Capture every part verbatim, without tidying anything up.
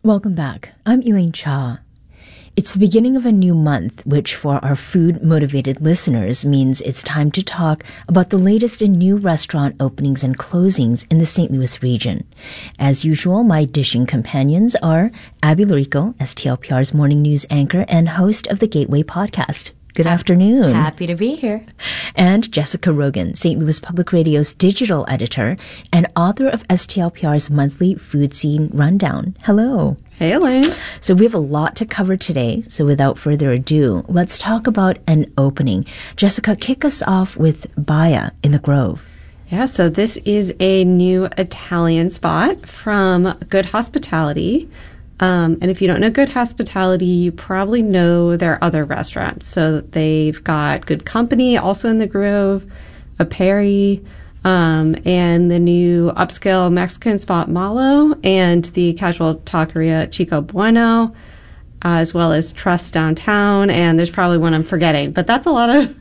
Welcome back. I'm Elaine Cha. It's the beginning of a new month, which for our food-motivated listeners means it's time to talk about the latest in new restaurant openings and closings in the Saint Louis region. As usual, my dishing companions are Abby Lorico, S T L P R's morning news anchor and host of the Gateway podcast. Good afternoon. Happy to be here. And Jessica Rogan, Saint Louis Public Radio's digital editor and author of S T L P R's monthly food scene rundown. Hello. Hey, Elaine. So we have a lot to cover today. So without further ado, let's talk about an opening. Jessica, kick us off with Baya in the Grove. Yeah, so this is a new Italian spot from Good Hospitality. Um, and if you don't know Good Hospitality, you probably know their other restaurants. So they've got Good Company, also in the Grove, a Perry, um, and the new upscale Mexican spot Malo, and the casual taqueria Chico Bueno, as well as Trust Downtown. And there's probably one I'm forgetting, but that's a lot of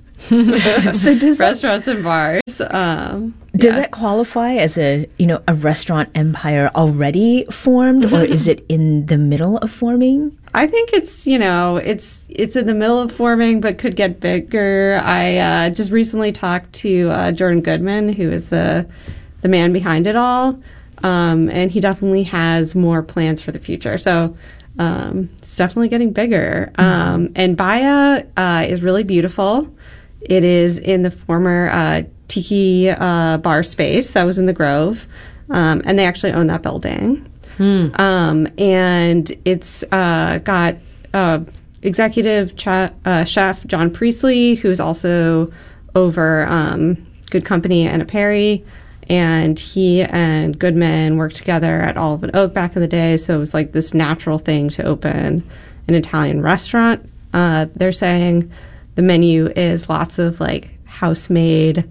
so does restaurants that, and bars. Um, does yeah. that qualify as a, you know, a restaurant empire already formed, or is it in the middle of forming? I think it's, you know, it's it's in the middle of forming, but could get bigger. I uh, just recently talked to uh, Jordan Goodman, who is the the man behind it all, um, and he definitely has more plans for the future. So um, it's definitely getting bigger. Mm-hmm. Um, and Baya uh, is really beautiful. It is in the former uh, Tiki uh, bar space that was in the Grove, um, and they actually own that building. Hmm. Um, and it's uh, got uh, executive cha- uh, chef John Priestley, who's also over um, Good Company and a Perry, and he and Goodman worked together at Olive and Oak back in the day, so it was like this natural thing to open an Italian restaurant. Uh, they're saying the menu is lots of like house-made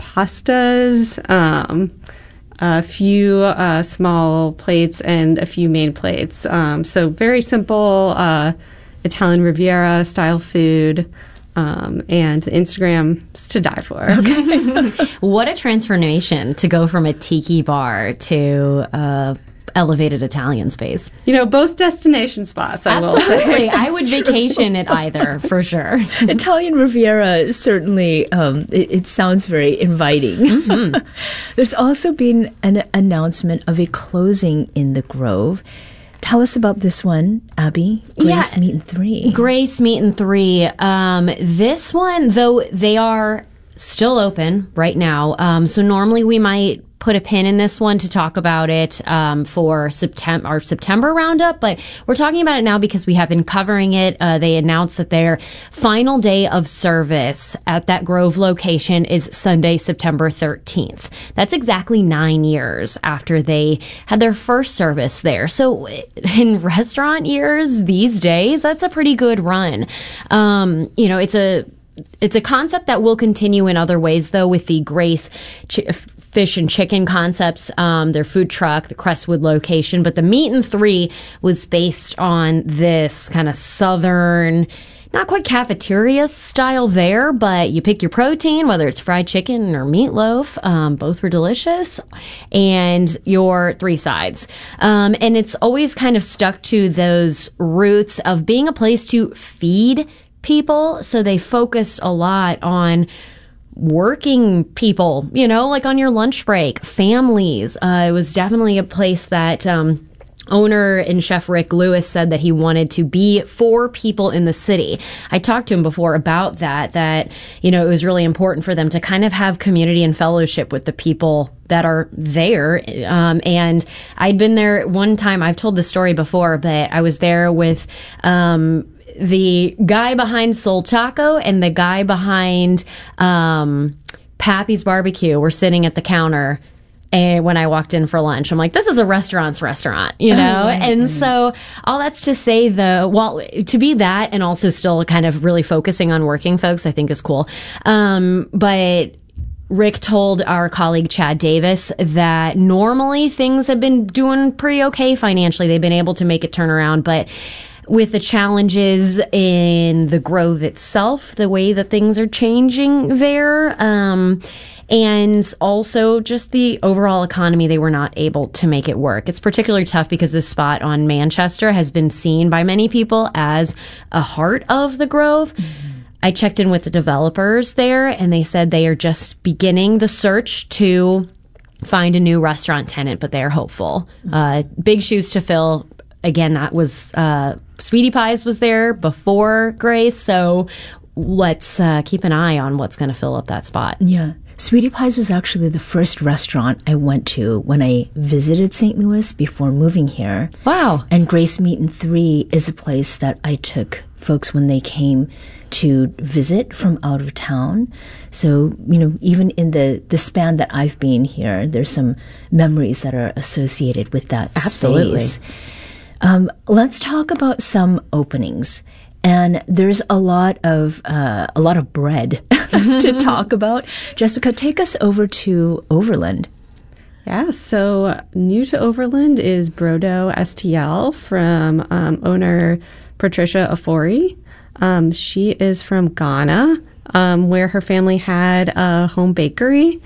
pastas, um, a few uh, small plates, and a few main plates. Um, so very simple uh, Italian Riviera style food, um, and the Instagram is to die for. Okay. What a transformation to go from a tiki bar to uh elevated Italian space. You know, both destination spots, I Absolutely. will say. I would true. vacation at either, for sure. Italian Riviera, certainly, um, it, it sounds very inviting. Mm-hmm. There's also been an announcement of a closing in the Grove. Tell us about this one, Abby. Grace yeah, Meat and Three. Grace Meat and Three. Um, this one, though, they are still open right now. Um, so normally we might put a pin in this one to talk about it um, for September, our September roundup, but we're talking about it now because we have been covering it. Uh, they announced that their final day of service at that Grove location is Sunday, September thirteenth. That's exactly nine years after they had their first service there. So in restaurant years these days, that's a pretty good run. Um, you know, it's a It's a concept that will continue in other ways, though, with the Grace ch- Fish and Chicken concepts, um, their food truck, the Crestwood location. But the Meat and Three was based on this kind of southern, not quite cafeteria style there, but you pick your protein, whether it's fried chicken or meatloaf. Um, both were delicious. And your three sides. Um, and it's always kind of stuck to those roots of being a place to feed people, so they focused a lot on working people, you know, like on your lunch break, families. Uh, it was definitely a place that um, owner and chef Rick Lewis said that he wanted to be for people in the city. I talked to him before about that, that, you know, it was really important for them to kind of have community and fellowship with the people that are there. Um, and I'd been there one time. I've told this story before, but I was there with um, the guy behind Soul Taco and the guy behind um, Pappy's Barbecue were sitting at the counter. And when I walked in for lunch, I'm like, this is a restaurant's restaurant, you know? Oh, and mm-hmm. so all that's to say, though, well, to be that and also still kind of really focusing on working folks, I think is cool. Um, but Rick told our colleague Chad Davis that normally things have been doing pretty okay financially. They've been able to make it turn around, but with the challenges in the Grove itself, the way that things are changing there, um, and also just the overall economy, they were not able to make it work. It's particularly tough because this spot on Manchester has been seen by many people as a heart of the Grove. Mm-hmm. I checked in with the developers there, and they said they are just beginning the search to find a new restaurant tenant, but they are hopeful. Mm-hmm. Uh, big shoes to fill. Again, that was uh, Sweetie Pies was there before Grace, so let's uh, keep an eye on what's going to fill up that spot. Yeah. Sweetie Pies was actually the first restaurant I went to when I visited Saint Louis before moving here. Wow. And Grace Meat and Three is a place that I took folks when they came to visit from out of town. So, you know, even in the, the span that I've been here, there's some memories that are associated with that Absolutely. space. Um, let's talk about some openings. And there's a lot of uh, a lot of bread to talk about. Jessica, take us over to Overland. Yeah, so new to Overland is Brodo S T L from um, owner Patricia Ofori. Um, she is from Ghana, um, where her family had a home bakery.